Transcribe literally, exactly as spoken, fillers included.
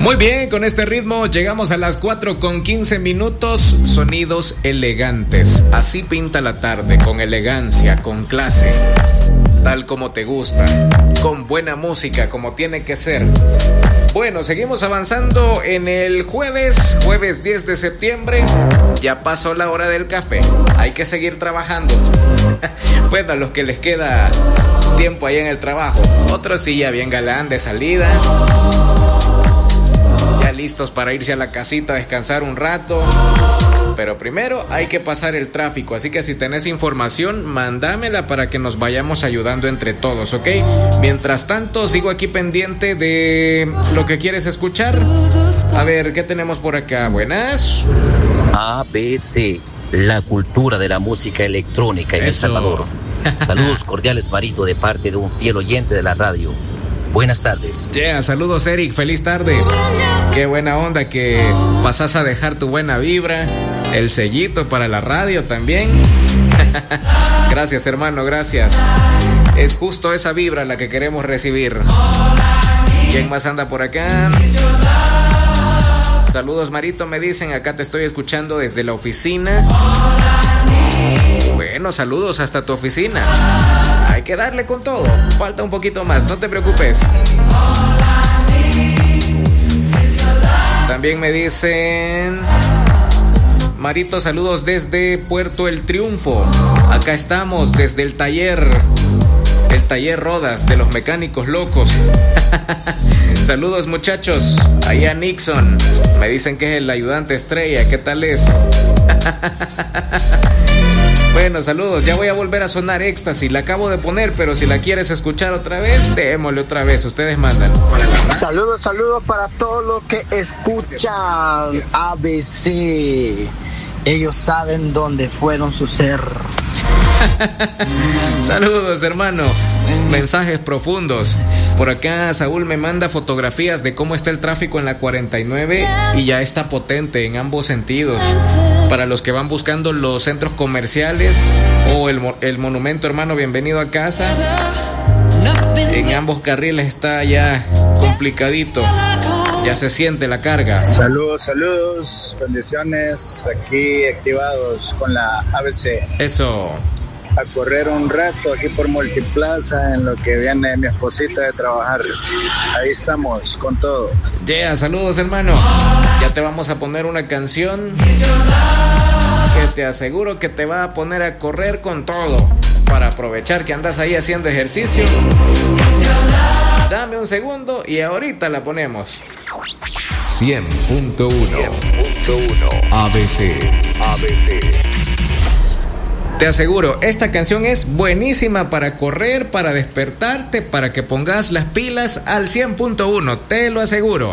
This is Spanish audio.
Muy bien, con este ritmo llegamos a las cuatro con quince minutos. Sonidos elegantes. Así pinta la tarde, con elegancia, con clase. Tal como te gusta, con buena música, como tiene que ser. Bueno, seguimos avanzando en el jueves, jueves diez de septiembre. Ya pasó la hora del café. Hay que seguir trabajando. Bueno, a los que les queda tiempo ahí en el trabajo. Otros sí, ya bien galán de salida. Ya listos para irse a la casita a descansar un rato. Pero primero hay que pasar el tráfico, así que si tenés información, mándamela para que nos vayamos ayudando entre todos, ¿ok? Mientras tanto, sigo aquí pendiente de lo que quieres escuchar. A ver, ¿qué tenemos por acá? Buenas. A B C, la cultura de la música electrónica en Eso. El Salvador. Saludos cordiales, Marito, de parte de un fiel oyente de la radio. Buenas tardes. Yeah, saludos, Eric, feliz tarde. Qué buena onda que pasas a dejar tu buena vibra, el sellito para la radio también. Gracias, hermano, gracias. Es justo esa vibra la que queremos recibir. ¿Quién más anda por acá? Saludos, Marito, me dicen, acá te estoy escuchando desde la oficina. Bueno, saludos hasta tu oficina. Hay que darle con todo. Falta un poquito más, no te preocupes. También me dicen... Marito, saludos desde Puerto El Triunfo. Acá estamos desde el taller. El taller Rodas de los mecánicos locos. Saludos, muchachos. Ahí a Nixon. Me dicen que es el ayudante estrella. ¿Qué tal es? Bueno, saludos. Ya voy a volver a sonar Éxtasis. La acabo de poner, pero si la quieres escuchar otra vez, démosle otra vez. Ustedes mandan. Saludos, saludos para todos los que escuchan A B C. Ellos saben dónde fueron su ser. Saludos, hermano. Mensajes profundos. Por acá Saúl me manda fotografías de cómo está el tráfico en la cuarenta y nueve y ya está potente en ambos sentidos. Para los que van buscando los centros comerciales o el, el monumento, hermano, bienvenido a casa. En ambos carriles está ya complicadito. Ya se siente la carga. Saludos, saludos, bendiciones, aquí activados con la A B C. Eso. A correr un rato aquí por Multiplaza en lo que viene mi esposita de trabajar. Ahí estamos con todo. Yeah, saludos, hermano. Ya te vamos a poner una canción que te aseguro que te va a poner a correr con todo. Para aprovechar que andas ahí haciendo ejercicio. Dame un segundo y ahorita la ponemos. cien punto uno A B C. A B C. Te aseguro, esta canción es buenísima para correr, para despertarte, para que pongas las pilas al cien punto uno. Te lo aseguro.